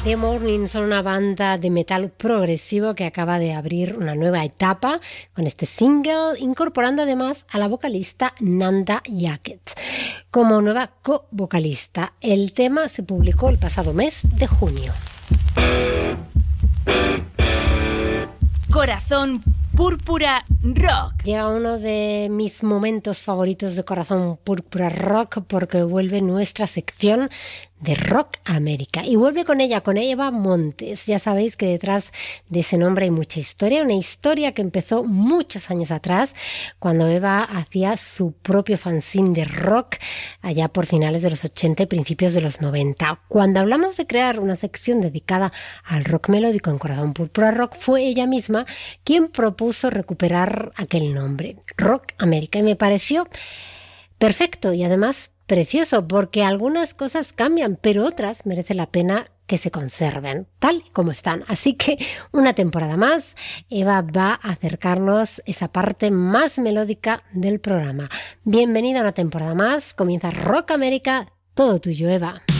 The Morning son una banda de metal progresivo que acaba de abrir una nueva etapa con este single, incorporando además a la vocalista Nanda Jacket como nueva co-vocalista. El tema se publicó el pasado mes de junio. Corazón Púrpura Rock. Llega uno de mis momentos favoritos de Corazón Púrpura Rock porque vuelve nuestra sección de Rock América. Y vuelve con ella, con Eva Montes. Ya sabéis que detrás de ese nombre hay mucha historia. Una historia que empezó muchos años atrás, cuando Eva hacía su propio fanzine de rock, allá por finales de los 80 y principios de los 90. Cuando hablamos de crear una sección dedicada al rock melódico en Corazón Púrpura Rock, fue ella misma quien propuso recuperar aquel nombre, Rock América. Y me pareció perfecto y además precioso, porque algunas cosas cambian, pero otras merece la pena que se conserven tal y como están. Así que una temporada más, Eva va a acercarnos esa parte más melódica del programa. Bienvenida a una temporada más, comienza Rock América, todo tuyo, Eva.